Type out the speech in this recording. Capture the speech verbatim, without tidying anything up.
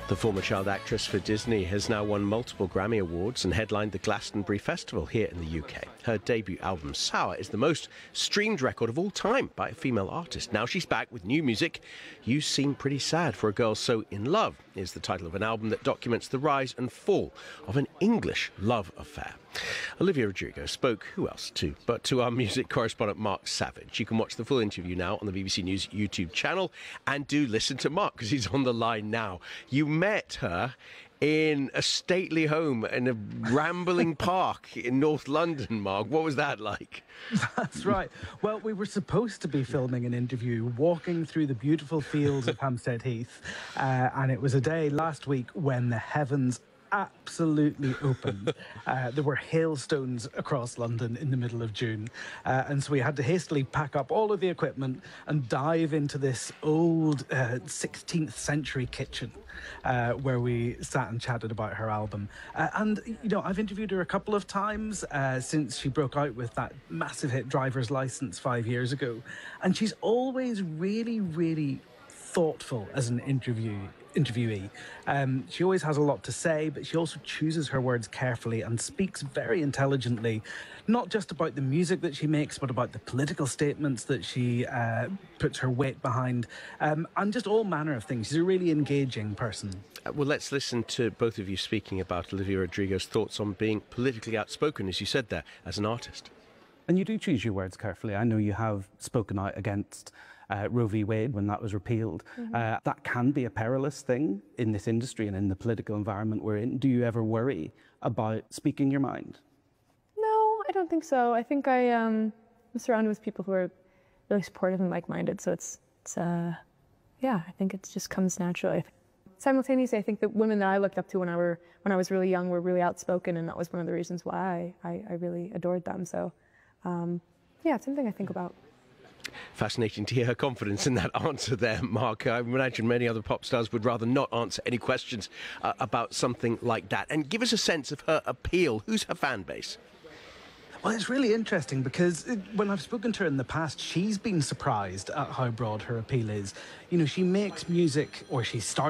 The former child actress for Disney has now won multiple Grammy Awards and headlined the Glastonbury Festival here in the U K. Her debut album, Sour, is the most streamed record of all time by a female artist. Now she's back with new music. You Seem Pretty Sad for a Girl So In Love is the title of an album that documents the rise and fall of an English love affair. Olivia Rodrigo spoke, who else to, but to our music correspondent Mark Savage. You can watch the full interview now on the B B C News YouTube channel, and do listen to Mark because he's on the line now. You met her in a stately home in a rambling park in North London, Mark. What was that like? That's right. Well, we were supposed to be filming an interview walking through the beautiful fields of Hampstead Heath, uh, and it was a day last week when the heavens absolutely opened. Uh, there were hailstones across London in the middle of June, uh, and so we had to hastily pack up all of the equipment and dive into this old uh, sixteenth century kitchen uh, where we sat and chatted about her album. Uh, and, you know, I've interviewed her a couple of times uh, since she broke out with that massive hit Driver's License five years ago, and she's always really, really thoughtful as an interview interviewee. Um, she always has a lot to say, but she also chooses her words carefully and speaks very intelligently, not just about the music that she makes, but about the political statements that she uh, puts her weight behind, um, and just all manner of things. She's a really engaging person. Uh, well, let's listen to both of you speaking about Olivia Rodrigo's thoughts on being politically outspoken, as you said there, as an artist. And you do choose your words carefully. I know you have spoken out against Uh, Roe v. Wade when that was repealed. Mm-hmm. uh, that can be a perilous thing in this industry and in the political environment we're in. Do you ever worry about speaking your mind? No, I don't think so. I think I, um, I'm surrounded with people who are really supportive and like-minded, so it's, it's uh, yeah, I think it just comes naturally. Simultaneously, I think the women that I looked up to when I, were, when I was really young were really outspoken, and that was one of the reasons why I, I, I really adored them. So, um, yeah, it's something I think about. Fascinating to hear her confidence in that answer there, Mark. I imagine many other pop stars would rather not answer any questions uh, about something like that. And give us a sense of her appeal. Who's her fan base? Well, it's really interesting because when I've spoken to her in the past, she's been surprised at how broad her appeal is. You know, she makes music, or she started